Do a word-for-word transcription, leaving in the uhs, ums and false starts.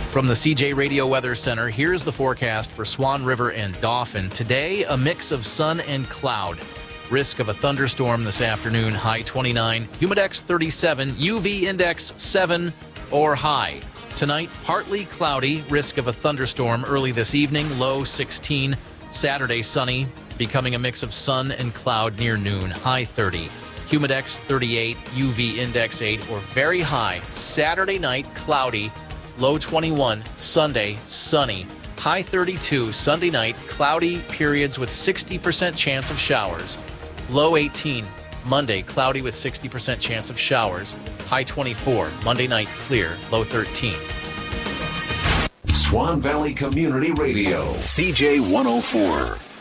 From the C J Radio Weather Center, here's the forecast for Swan River and Dauphin. Today, a mix of sun and cloud. Risk of a thunderstorm this afternoon, high twenty-nine. Humidex thirty-seven, U V index seven or high. Tonight, partly cloudy. Risk of a thunderstorm early this evening, low sixteen. Saturday, sunny, becoming a mix of sun and cloud near noon, high thirty. Humidex thirty-eight, U V index eight or very high. Saturday night, cloudy. Low twenty-one, Sunday, sunny. High thirty-two, Sunday night, cloudy periods with sixty percent chance of showers. Low eighteen, Monday, cloudy with sixty percent chance of showers. High twenty-four, Monday night, clear. Low thirteen. Swan Valley Community Radio, C J one oh four.